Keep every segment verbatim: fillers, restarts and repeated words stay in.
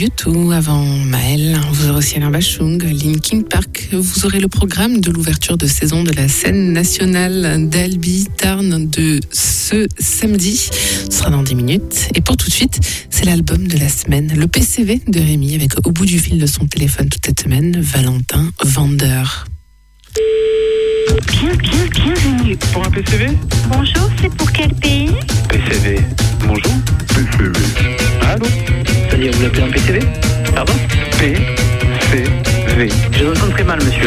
YouTube, avant Maël, vous aurez aussi Alain Bachung, Linkin Park. Vous aurez le programme de l'ouverture de saison de la scène nationale d'Albi Tarn de ce samedi. Ce sera dans dix minutes. Et pour tout de suite, c'est l'album de la semaine, le P C V de Rémi, avec au bout du fil de son téléphone toute cette semaine, Valentin Vander. Bien, bien, bienvenue. Pour un P C V ? Bonjour, c'est pour quel pays ? P C V. Bonjour. P C V. Allô ? C'est-à-dire, vous appelez un P C V ? Pardon ? P C V. Je vous entends très mal, monsieur.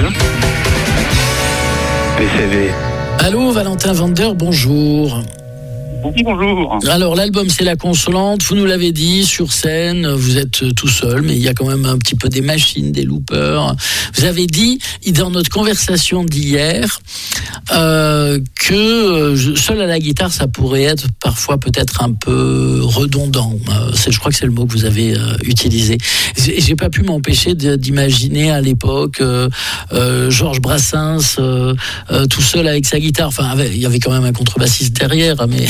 P C V. Allô, Valentin Vander, bonjour. Oui, bonjour. Alors, l'album, c'est La Consolante. Vous nous l'avez dit, sur scène, vous êtes tout seul, mais il y a quand même un petit peu des machines, des loopers. Vous avez dit, dans notre conversation d'hier, euh, que seul à la guitare, ça pourrait être parfois peut-être un peu redondant. Euh, c'est, je crois que c'est le mot que vous avez euh, utilisé. J'ai, j'ai pas pu m'empêcher de, d'imaginer à l'époque euh, euh, Georges Brassens euh, euh, tout seul avec sa guitare. Enfin, avec, il y avait quand même un contrebassiste derrière, mais...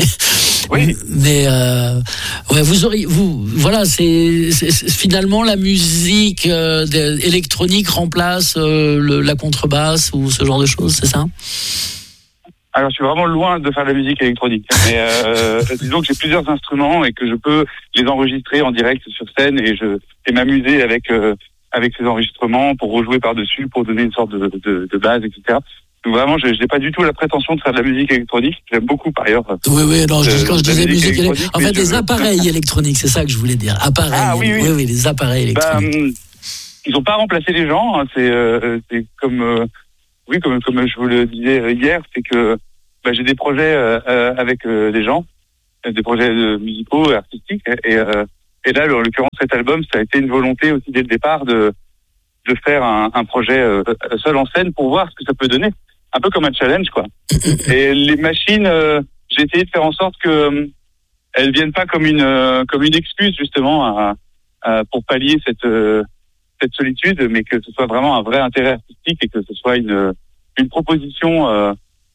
Oui. Mais euh, ouais, vous auriez, vous, voilà, c'est, c'est, c'est finalement la musique euh, électronique remplace euh, le, la contrebasse ou ce genre de choses, c'est ça ? Alors, je suis vraiment loin de faire de la musique électronique. Mais euh, disons que j'ai plusieurs instruments et que je peux les enregistrer en direct sur scène et je et m'amuser avec euh, avec ces enregistrements pour rejouer par-dessus, pour donner une sorte de, de, de base, et cetera. Donc vraiment, je n'ai pas du tout la prétention de faire de la musique électronique. J'aime beaucoup, par ailleurs. Oui, oui, non, je, de, quand je disais musique électronique, en fait, des je... appareils électroniques, c'est ça que je voulais dire. Appareils. Ah oui, oui. Oui, oui, les appareils électroniques. Bah, ils n'ont pas remplacé les gens. Hein, c'est, euh, c'est comme, euh, oui, comme, comme je vous le disais hier, c'est que bah, j'ai des projets euh, avec euh, des gens, des projets euh, musicaux, artistiques, et, euh, et là, en l'occurrence, cet album, ça a été une volonté aussi dès le départ de de faire un, un projet euh, seul en scène pour voir ce que ça peut donner. Un peu comme un challenge, quoi. Et les machines, euh, j'ai essayé de faire en sorte que euh, elles viennent pas comme une euh, comme une excuse justement à, à, pour pallier cette euh, cette solitude, mais que ce soit vraiment un vrai intérêt artistique et que ce soit une une proposition euh,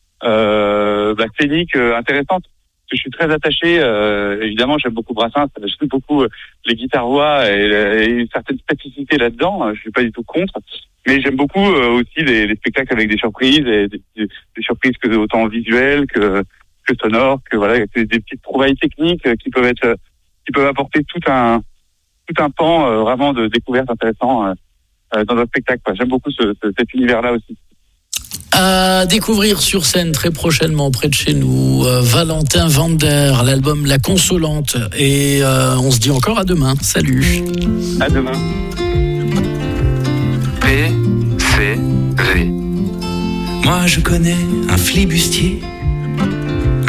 euh, bah, scénique euh, intéressante. Je suis très attaché, euh, évidemment, j'aime beaucoup Brassens, j'aime beaucoup euh, les guitares-voix et, et une certaine spécificité là-dedans. Je suis pas du tout contre. Mais j'aime beaucoup euh, aussi les, les spectacles avec des surprises, et des, des, des surprises que autant visuelles que que sonores, que voilà, des, des petites trouvailles techniques qui peuvent être, qui peuvent apporter tout un tout un pan euh, vraiment de découverte intéressant euh, dans un spectacle. Quoi. J'aime beaucoup ce, ce, cet univers-là aussi. À découvrir sur scène très prochainement près de chez nous, euh, Valentin Vander, l'album La Consolante, et euh, on se dit encore à demain. Salut. À demain. P C V. Moi je connais un flibustier